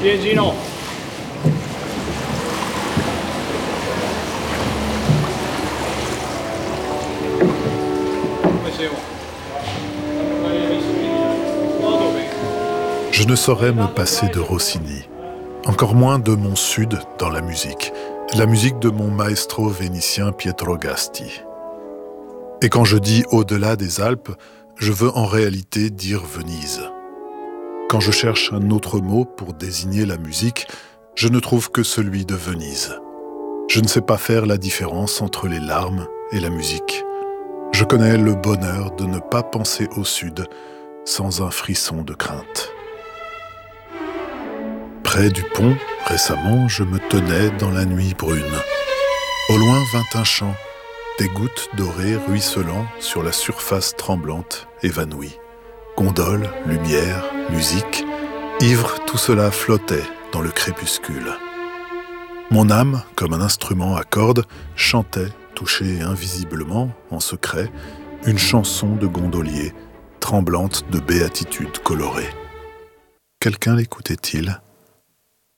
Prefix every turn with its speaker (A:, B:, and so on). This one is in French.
A: bien Gino.
B: Je ne saurais me passer de Rossini, encore moins de mon sud dans la musique de mon maestro vénitien Pietro Gasti. Et quand je dis au-delà des Alpes, je veux en réalité dire Venise. Quand je cherche un autre mot pour désigner la musique, je ne trouve que celui de Venise. Je ne sais pas faire la différence entre les larmes et la musique. Je connais le bonheur de ne pas penser au sud sans un frisson de crainte. Près du pont, récemment, je me tenais dans la nuit brune. Au loin vint un chant, des gouttes dorées ruisselant sur la surface tremblante, évanouie. Gondoles, lumière, musique, ivre, tout cela flottait dans le crépuscule. Mon âme, comme un instrument à cordes, chantait, touchée invisiblement, en secret, une chanson de gondolier, tremblante de béatitude colorée. Quelqu'un l'écoutait-il ?